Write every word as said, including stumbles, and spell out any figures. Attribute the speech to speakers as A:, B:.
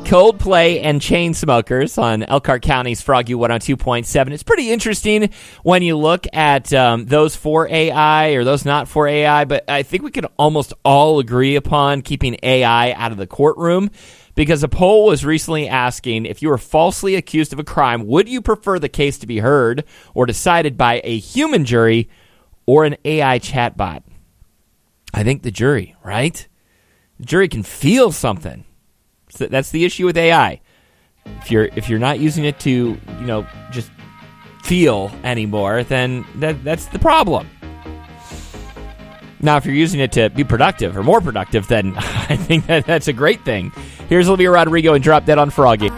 A: Coldplay and Chainsmokers on Elkhart County's Froggy one oh two point seven. It's pretty interesting when you look at um, those for A I or those not for A I, but I think we can almost all agree upon keeping A I out of the courtroom, because a poll was recently asking, if you were falsely accused of a crime, would you prefer the case to be heard or decided by a human jury or an A I chatbot? I think the jury, right? The jury can feel something. So that's the issue with A I. If you're if you're not using it to, you know, just feel anymore, then that that's the problem. Now, if you're using it to be productive or more productive, then I think that that's a great thing. Here's Olivia Rodrigo and Drop Dead on Froggy.